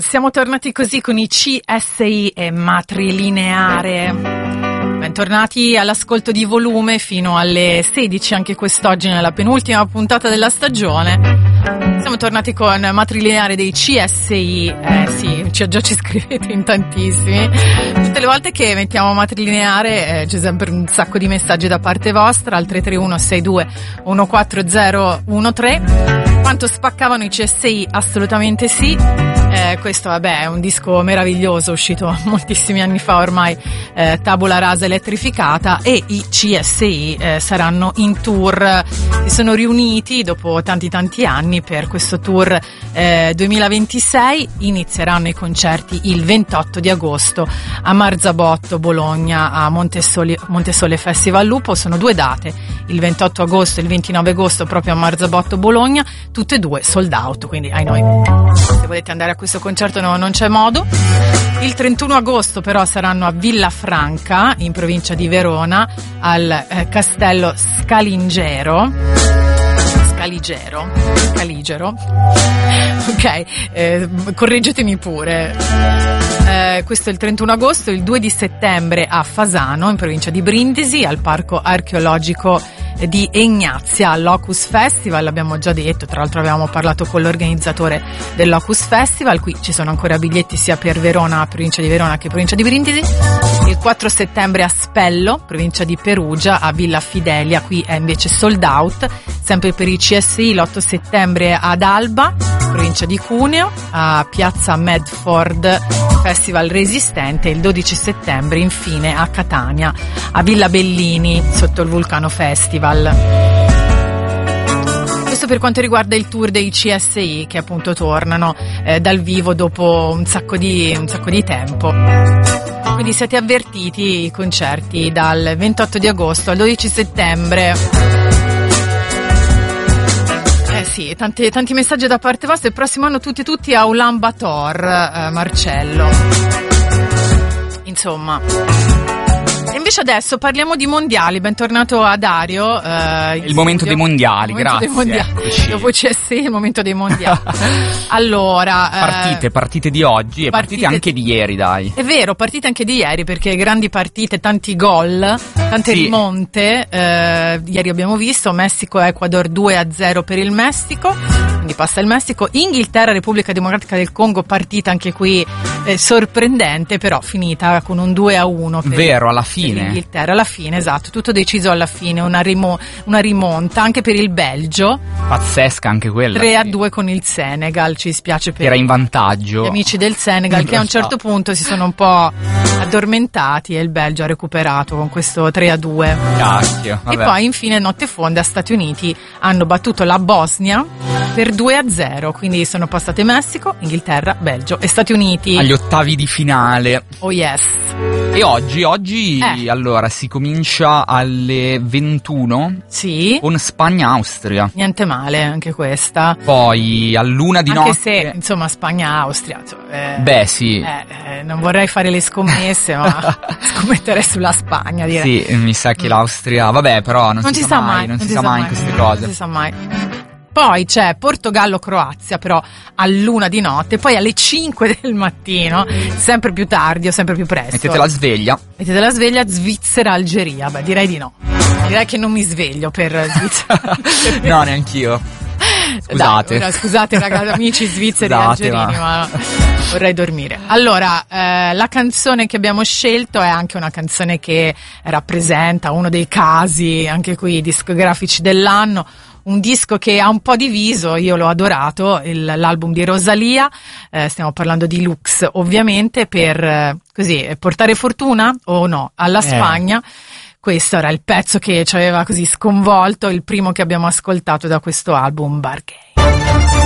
Siamo tornati così con i CSI e Matrilineare. Bentornati all'ascolto di Volume fino alle 16, anche quest'oggi nella penultima puntata della stagione. Siamo tornati con Matrilineare dei CSI. Sì, già ci scrivete in tantissimi. Tutte le volte che mettiamo Matrilineare c'è sempre un sacco di messaggi da parte vostra al 331 62 14013. Quanto spaccavano i CSI? Assolutamente sì. Questo vabbè è un disco meraviglioso uscito moltissimi anni fa ormai, tabula rasa elettrificata, e i CSI saranno in tour. Si sono riuniti dopo tanti anni per questo tour 2026. Inizieranno i concerti il 28 di agosto a Marzabotto, Bologna, a Montesole Festival Lupo. Sono 2 date, il 28 agosto e il 29 agosto proprio a Marzabotto, Bologna, tutte e 2 sold out, quindi ai noi, se volete andare a questo concerto non c'è modo. Il 31 agosto però saranno a Villafranca, in provincia di Verona, al Castello Scaligero, ok, correggetemi pure. Questo è il 31 agosto. Il 2 di settembre a Fasano, in provincia di Brindisi, al Parco Archeologico di Egnazia, al Locus Festival. L'abbiamo già detto, tra l'altro avevamo parlato con l'organizzatore del Locus Festival. Qui ci sono ancora biglietti sia per Verona, provincia di Verona, che provincia di Brindisi. Il 4 settembre a Spello, provincia di Perugia, a Villa Fidelia, qui è invece sold out. Sempre per i CSI, l'8 settembre ad Alba, provincia di Cuneo, a Piazza Medford, Festival Resistente. Il 12 settembre infine a Catania, a Villa Bellini, sotto il Vulcano Festival. Questo per quanto riguarda il tour dei CSI, che appunto tornano dal vivo dopo un sacco di tempo. Quindi siete avvertiti, i concerti dal 28 di agosto al 12 settembre. Sì, tanti messaggi da parte vostra. Il prossimo anno tutti a Ulan Bator, Marcello. Insomma. E invece adesso parliamo di mondiali. Bentornato a Dario. Il momento dei mondiali, grazie. Dopo CSI, il momento dei mondiali. Allora, partite di oggi e partite anche di ieri, dai. È vero, partite anche di ieri, perché grandi partite, tanti gol, tante rimonte. Ieri abbiamo visto Messico-Ecuador 2-0 per il Messico, quindi passa il Messico. Inghilterra-Repubblica Democratica del Congo, partita anche qui sorprendente, però finita con un 2-1. Vero, alla fine. L'Inghilterra alla fine, esatto, tutto deciso alla fine, una rimonta anche per il Belgio, pazzesca anche quella, 3-2 con il Senegal. Ci dispiace per era in vantaggio gli amici del Senegal, che a un certo punto si sono un po' addormentati e il Belgio ha recuperato con questo 3-2. Cacchio, vabbè. E poi infine notte fonda a Stati Uniti hanno battuto la Bosnia per 2-0, quindi sono passate Messico, Inghilterra, Belgio e Stati Uniti agli ottavi di finale. Oh yes. E oggi allora si comincia alle 21, sì, con Spagna-Austria. Niente male anche questa. Poi all'1 di notte, anche se insomma Spagna-Austria, beh sì, non vorrei fare le scommesse, ma scommetterei sulla Spagna, direi. Sì, mi sa che l'Austria, vabbè, però non si sa mai in queste cose. Non si sa mai. Poi c'è Portogallo-Croazia, però all'1 di notte, poi alle 5 del mattino, sempre più tardi o sempre più presto. Mettete la sveglia, Svizzera-Algeria. Beh, direi di no. Direi che non mi sveglio per Svizzera. No, neanch'io. Scusate. Dai, scusate ragazzi, amici svizzeri e algerini, ma vorrei dormire. Allora, la canzone che abbiamo scelto è anche una canzone che rappresenta uno dei casi, anche qui, discografici dell'anno. Un disco che ha un po' diviso, io l'ho adorato, l'album di Rosalia, stiamo parlando di Lux, ovviamente, per così portare fortuna o no alla Spagna. Questo era il pezzo che ci aveva così sconvolto, il primo che abbiamo ascoltato da questo album, Bargay.